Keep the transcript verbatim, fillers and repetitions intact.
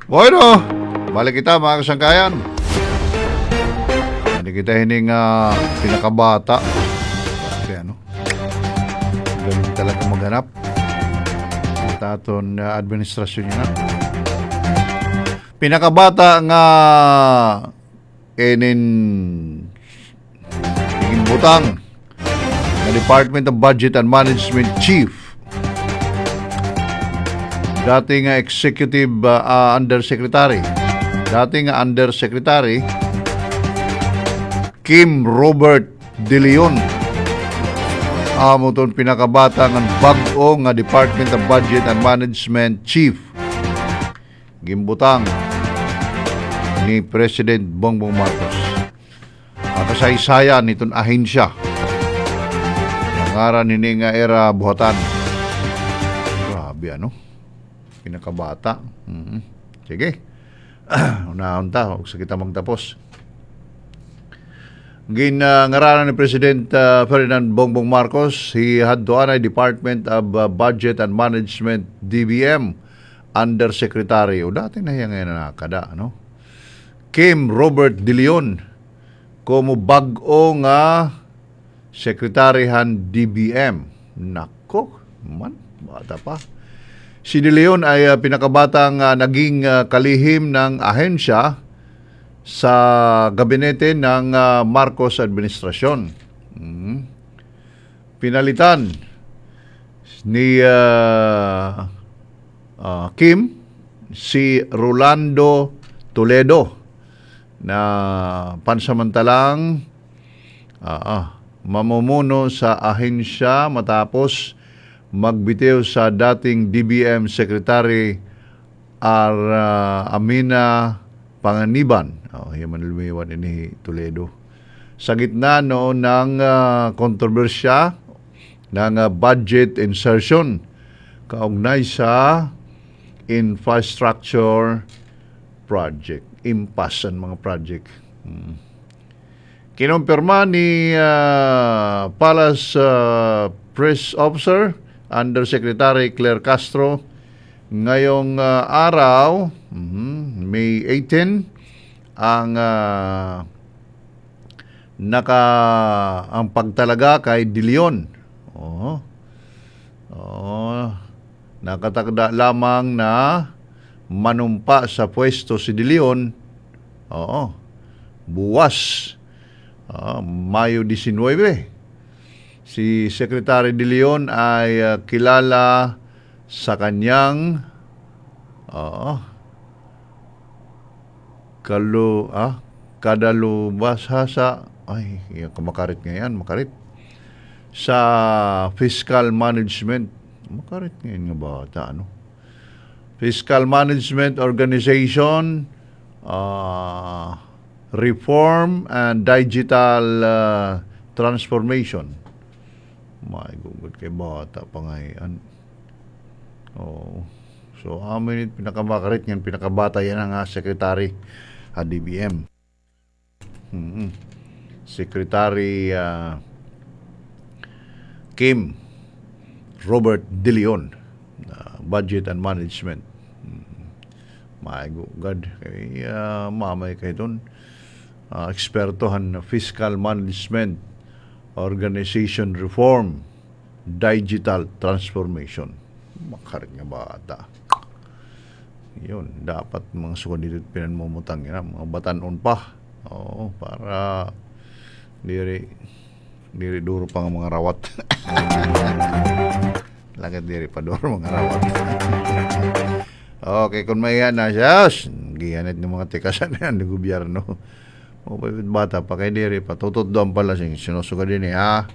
Bueno, balik kita mga kasangkayan. Hindi kita hining uh, pinakabata. Kasi ano, ganun talaga maghanap. Taton uh, administrasyon niya na. Pinakabata nga enin hingin butang na Department of Budget and Management Chief, dating uh, Executive uh, uh, Undersecretary, dating uh, Undersecretary Kim Robert De Leon. Amo ton pinakabata ng bag-o nga Department of Budget and Management Chief, gimbutang ni President Bongbong Marcos. Ang kasaysayan nitong ahensya, nangaran nini nga era buhatan. Grabe ano, pinakabata. Mm-hmm. Sige, unahon ta, huwag sa kita magtapos. Ginangaranan ni President uh, Ferdinand Bongbong Marcos, he had to anay Department of uh, Budget and Management, D B M, Undersecretary, o dati na yan ngayon na nakada, ano? Kim Robert De Leon, como bag-o nga Sekretarihan D B M. Nako, man, bata pa. Si De Leon ay uh, pinakabatang uh, naging uh, kalihim ng ahensya sa gabinete ng uh, Marcos administrasyon. Mm-hmm. Pinalitan ni uh, uh, Kim si Rolando Toledo na pansamantalang uh, uh, mamumuno sa ahensya matapos magbitiw sa dating D B M Secretary Ar uh, Amina Panganiban. Oh, yaman lumiwan ini Toledo. Sa gitna noon ng uh, kontrobersya ng uh, budget insertion kaugnay sa infrastructure project, impasse ang mga project. Hmm. Kinumpirma ni uh, Palace uh, Press Officer Undersecretary Claire Castro ngayong uh, araw, mm, May eighteenth, ang uh, naka ang pagtalaga kay De Leon. Oh. Oh, nakatagda lamang na manumpa sa pwesto si De Leon. Oo. Buwas. Uh, Mayo nineteen. Si Secretary De Leon ay uh, kilala sa kanyang uh, kalu ah kadalubhasa sa ay kumakarit ngayon makarit sa fiscal management, makarit ngayon nga bata ano, fiscal management organization, uh, reform and digital uh, transformation. My God, kay bata pa ngayon. Oh. So, amin pinakamakarit yan, pinakabata yan ang uh, Secretary uh, D B M. Mm-hmm. Secretary uh, Kim Robert De Leon, uh, Budget and Management. Mm-hmm. My God, kay uh, mamay kay doon. Uh, ekspertohan fiscal management, organization reform, digital transformation. Makarit nga bata. Yun, dapat mga sukad dito pinanmumutang yan, mga batanon pa. Oo, para diri diri duro pa nga mga rawat. Langit diri pa duro mga rawat. Okay, kung may yan na siya, giyanit ng mga tikasan yan ng gobyerno. O bata pa kay diri pa tutod doon pala sinusuga din eh ha.